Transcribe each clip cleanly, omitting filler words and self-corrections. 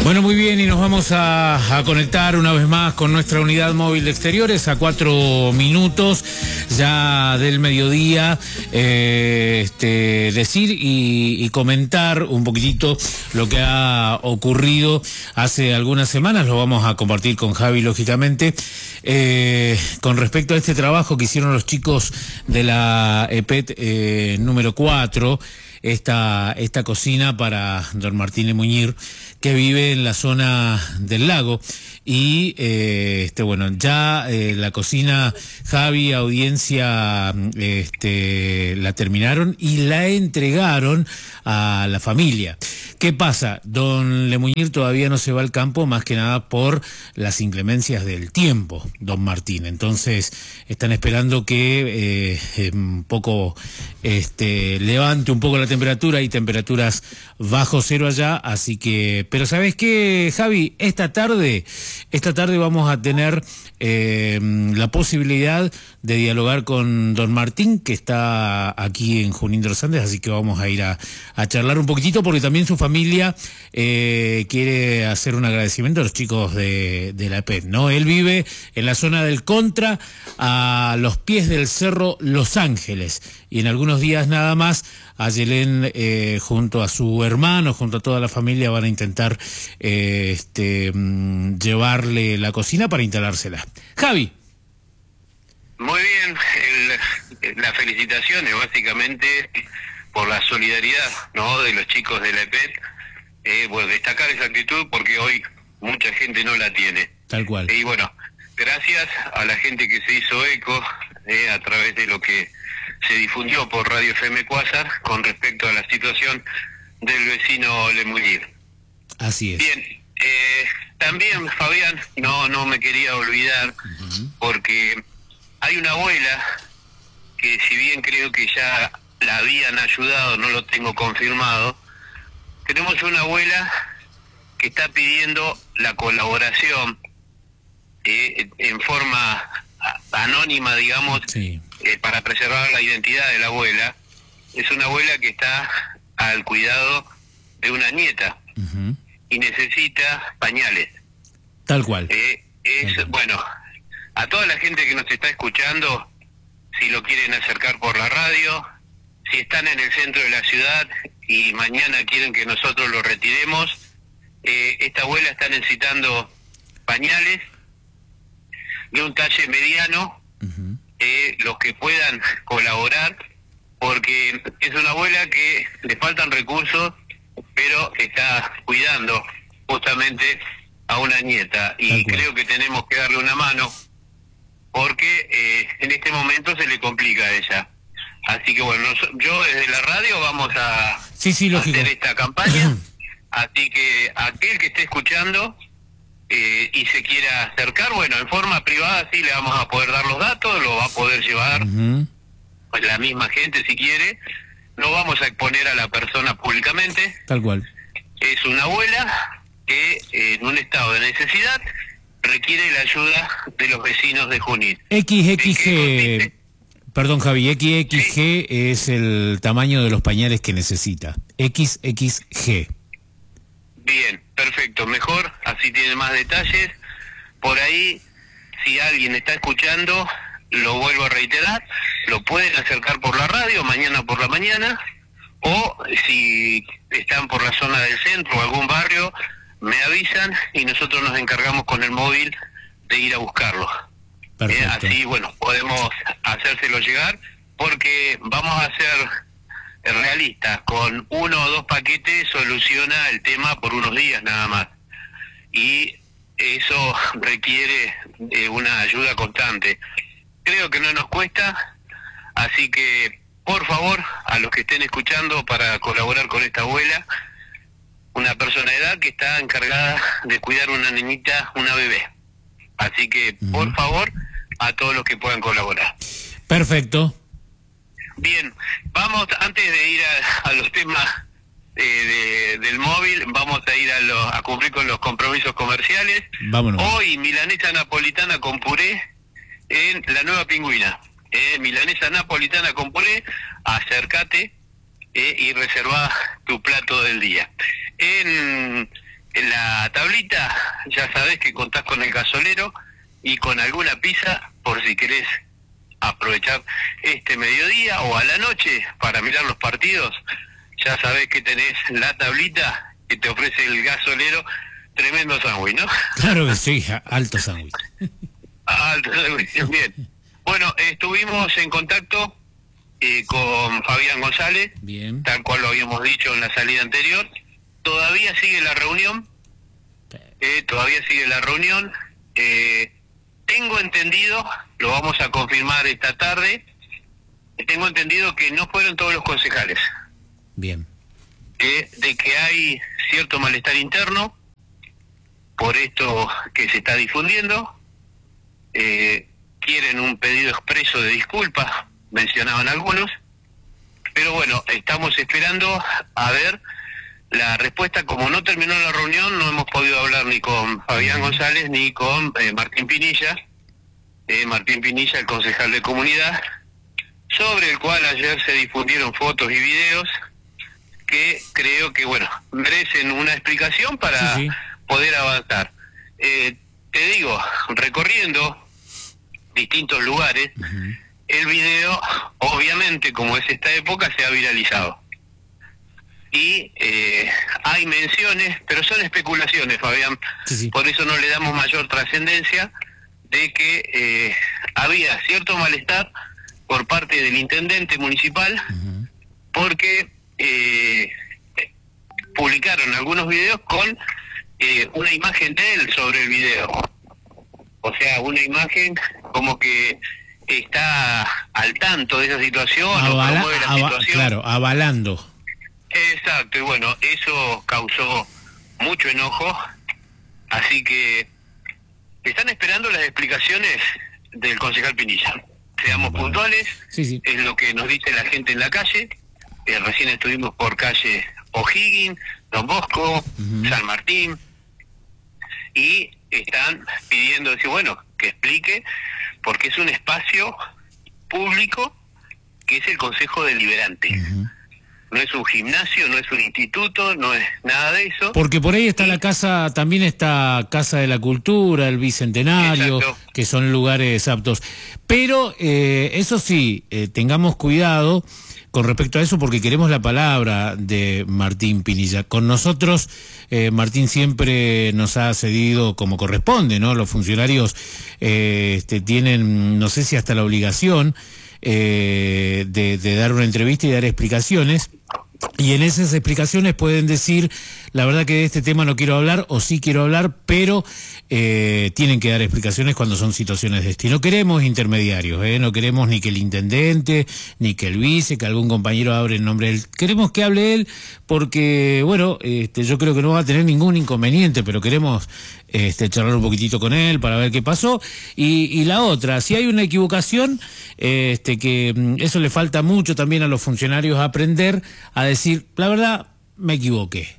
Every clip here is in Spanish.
Bueno, muy bien, y nos vamos a conectar una vez más con nuestra unidad móvil de exteriores a 4 minutos ya del mediodía. Decir y comentar un poquitito lo que ha ocurrido hace algunas semanas. Lo vamos a compartir con Javi, lógicamente, con respecto a este trabajo que hicieron los chicos de la EPET número 4. Esta cocina para don Martín Lemuñir, que vive en la zona del lago. Y bueno, ya la cocina, Javi, audiencia, la terminaron y la entregaron a la familia. ¿Qué pasa? Don Lemuñir todavía no se va al campo, más que nada por las inclemencias del tiempo, don Martín. Entonces están esperando que un poco levante un poco la temperatura. Hay temperaturas bajo cero allá, así que... Pero ¿sabes qué, Javi? Esta tarde vamos a tener la posibilidad de dialogar con don Martín, que está aquí en Junín de los Andes, así que vamos a ir a charlar un poquitito, porque también su familia quiere hacer un agradecimiento a los chicos de la EPET, ¿no? Él vive en la zona del Contra, a los pies del Cerro Los Ángeles, y en algunos días nada más Ayelén, junto a su hermano, junto a toda la familia, van a intentar llevarle la cocina para instalársela. Javi. Muy bien, las felicitaciones básicamente por la solidaridad, ¿no?, de los chicos de la EPET. Bueno, destacar esa actitud porque hoy mucha gente no la tiene. Tal cual. Y bueno, gracias a la gente que se hizo eco a través de lo que se difundió por Radio FM Cuásar con respecto a la situación del vecino Lemuñir. Así es. Bien, también, Fabián, no me quería olvidar, porque hay una abuela que, si bien creo que ya la habían ayudado, no lo tengo confirmado, tenemos una abuela que está pidiendo la colaboración en forma anónima, digamos, sí, para preservar la identidad de la abuela. Es una abuela que está al cuidado de una nieta y necesita pañales. Tal cual. Bueno, a toda la gente que nos está escuchando, si lo quieren acercar por la radio, si están en el centro de la ciudad y mañana quieren que nosotros lo retiremos, esta abuela está necesitando pañales de un talle mediano, los que puedan colaborar, porque es una abuela que le faltan recursos, pero está cuidando justamente a una nieta, y creo que tenemos que darle una mano, porque en este momento se le complica a ella. Así que bueno, yo desde la radio vamos a hacer esta campaña, así que aquel que esté escuchando y se quiera acercar, bueno, en forma privada sí le vamos a poder dar los datos, lo va a poder llevar pues la misma gente si quiere, no vamos a exponer a la persona públicamente. Tal cual. Es una abuela que en un estado de necesidad requiere la ayuda de los vecinos de Junín. XXG, perdón Javi, XXG es el tamaño de los pañales que necesita. XXG. Bien, perfecto, mejor, así tiene más detalles. Por ahí, si alguien está escuchando, lo vuelvo a reiterar, lo pueden acercar por la radio mañana por la mañana, o si están por la zona del centro o algún barrio, me avisan y nosotros nos encargamos con el móvil de ir a buscarlo. Así, bueno, podemos hacérselo llegar, porque vamos a ser realistas, con 1 o 2 paquetes soluciona el tema por unos días nada más, y eso requiere una ayuda constante. Creo que no nos cuesta, así que por favor, a los que estén escuchando, para colaborar con esta abuela, una persona de edad que está encargada de cuidar una niñita, una bebé. Así que, por favor, a todos los que puedan colaborar. Perfecto. Bien, vamos, antes de ir a los temas del móvil, vamos a ir a cumplir con los compromisos comerciales. Vámonos. Hoy, milanesa napolitana con puré en la Nueva Pingüina. Milanesa napolitana con puré, acércate y reserva tu plato del día. En En la tablita ya sabés que contás con el gasolero y con alguna pizza por si querés aprovechar este mediodía o a la noche para mirar los partidos. Ya sabés que tenés la tablita que te ofrece el gasolero, tremendo sándwich, ¿no? Claro que sí, alto sándwich. Alto sándwich, bien. Bueno, estuvimos en contacto con Fabián González, bien, tal cual lo habíamos dicho en la salida anterior. Todavía sigue la reunión, tengo entendido, lo vamos a confirmar esta tarde, tengo entendido que no fueron todos los concejales. Bien. De que hay cierto malestar interno por esto que se está difundiendo, quieren un pedido expreso de disculpas, mencionaban algunos, pero bueno, estamos esperando a ver la respuesta. Como no terminó la reunión, no hemos podido hablar ni con Fabián González ni con Martín Pinilla, el concejal de comunidad, sobre el cual ayer se difundieron fotos y videos que creo que, bueno, merecen una explicación para poder avanzar. Te digo, recorriendo distintos lugares, el video, obviamente, como es esta época, se ha viralizado. Y hay menciones, pero son especulaciones, Fabián, por eso no le damos mayor trascendencia, de que había cierto malestar por parte del intendente municipal, porque publicaron algunos videos con una imagen de él sobre el video. O sea, una imagen como que está al tanto de esa situación, o promueve la situación. Claro, avalando. Exacto, y bueno, eso causó mucho enojo, así que están esperando las explicaciones del concejal Pinilla. Seamos puntuales, es lo que nos dice la gente en la calle. Recién estuvimos por calle O'Higgins, Don Bosco, San Martín, y están pidiendo, decir, bueno, que explique, porque es un espacio público que es el Consejo Deliberante. No es un gimnasio, no es un instituto, no es nada de eso. Porque por ahí está la casa, también está Casa de la Cultura, el Bicentenario, que son lugares aptos. Pero eso sí, tengamos cuidado con respecto a eso, porque queremos la palabra de Martín Pinilla. Con nosotros, Martín siempre nos ha cedido como corresponde, ¿no? Los funcionarios tienen, no sé si hasta la obligación de dar una entrevista y dar explicaciones. Y en esas explicaciones pueden decir, la verdad que de este tema no quiero hablar, o sí quiero hablar, pero tienen que dar explicaciones cuando son situaciones de esto. Y no queremos intermediarios, no queremos ni que el intendente, ni que el vice, que algún compañero hable en nombre de él. Queremos que hable él porque, bueno, yo creo que no va a tener ningún inconveniente, pero queremos charlar un poquitito con él para ver qué pasó. Y la otra, si hay una equivocación, que eso le falta mucho también a los funcionarios aprender a decir, la verdad, me equivoqué,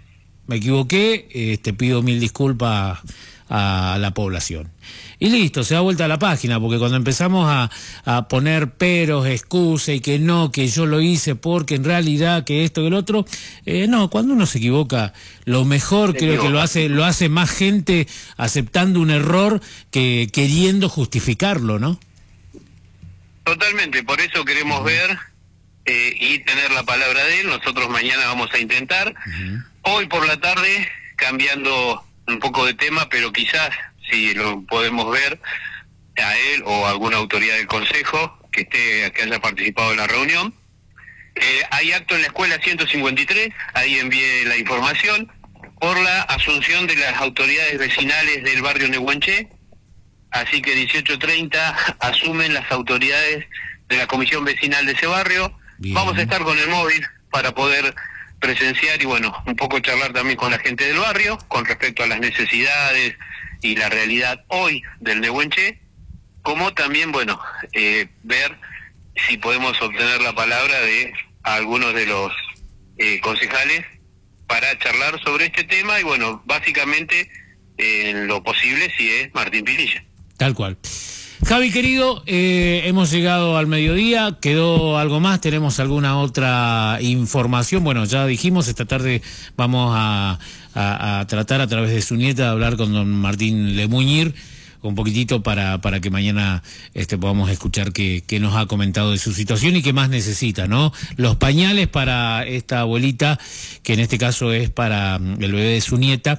pido mil disculpas a la población. Y listo, se da vuelta a la página, porque cuando empezamos a poner peros, excusas, y que no, que yo lo hice porque en realidad que esto, que el otro, no, cuando uno se equivoca, lo mejor creo que lo hace más gente aceptando un error que queriendo justificarlo, ¿no? Totalmente, por eso queremos ver y tener la palabra de él. Nosotros mañana vamos a intentar. Hoy por la tarde, cambiando un poco de tema, pero quizás si lo podemos ver a él o a alguna autoridad del Consejo que haya participado en la reunión. Hay acto en la escuela 153, ahí envié la información, por la asunción de las autoridades vecinales del barrio Nehuenché. Así que 18:30 asumen las autoridades de la comisión vecinal de ese barrio. Bien. Vamos a estar con el móvil para poder presenciar y, bueno, un poco charlar también con la gente del barrio con respecto a las necesidades y la realidad hoy del Nehuenché, como también, bueno, ver si podemos obtener la palabra de algunos de los concejales para charlar sobre este tema y, bueno, básicamente en lo posible si es Martín Pinilla. Tal cual. Javi, querido, hemos llegado al mediodía, ¿quedó algo más? ¿Tenemos alguna otra información? Bueno, ya dijimos, esta tarde vamos a tratar a través de su nieta de hablar con don Martín Lemuñir un poquitito para que mañana podamos escuchar qué nos ha comentado de su situación y qué más necesita, ¿no? Los pañales para esta abuelita, que en este caso es para el bebé de su nieta,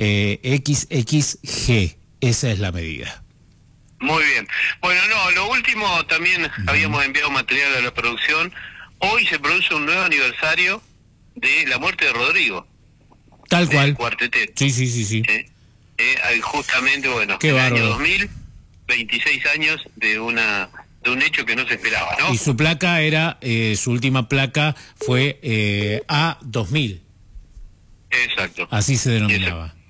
XXG, esa es la medida. Muy bien. Bueno, no, lo último también habíamos enviado material a la producción. Hoy se produce un nuevo aniversario de la muerte de Rodrigo. Tal cual. Cuartetet. Sí. Justamente, bueno, Qué el bárbaro. año 2000, 26 años de un hecho que no se esperaba, ¿no? Y su placa era, su última placa fue A2000. Exacto. Así se denominaba.